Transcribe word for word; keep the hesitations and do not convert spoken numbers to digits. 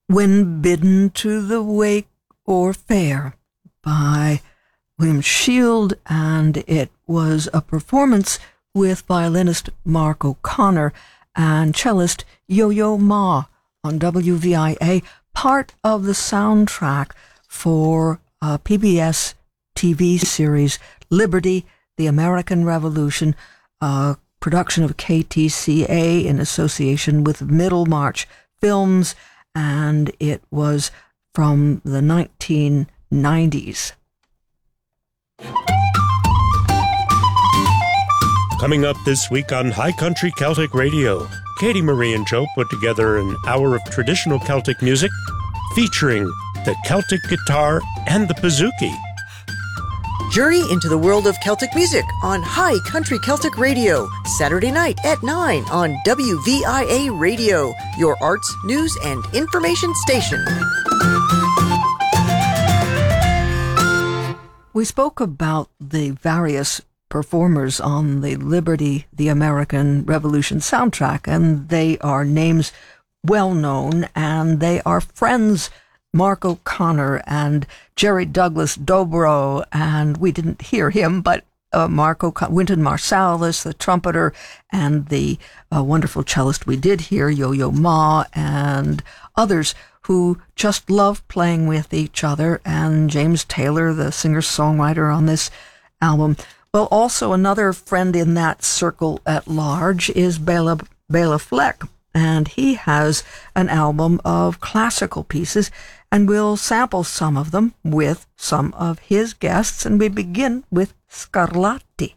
When Bidden to the Wake or Fair by William Shield, and it was a performance with violinist Mark O'Connor and cellist Yo-Yo Ma on W V I A, part of the soundtrack for a P B S T V series Liberty, the American Revolution, a production of K T C A in association with Middlemarch Films, and it was from the nineteen nineties. Coming up this week on High Country Celtic Radio, Katie Marie and Joe put together an hour of traditional Celtic music featuring the Celtic guitar and the bouzouki. Journey into the world of Celtic music on High Country Celtic Radio, Saturday night at nine on W V I A Radio, your arts, news, and information station. We spoke about the various performers on the Liberty, the American Revolution soundtrack, and they are names well known, and they are friends. Mark O'Connor and Jerry Douglas Dobro, and we didn't hear him, but uh, Mark O'Connor, Wynton Marsalis, the trumpeter, and the uh, wonderful cellist we did hear, Yo-Yo Ma, and others who just love playing with each other, and James Taylor, the singer-songwriter on this album. Well, also another friend in that circle at large is Bela, Bela Fleck, and he has an album of classical pieces, and we'll sample some of them with some of his guests, and we begin with Scarlatti.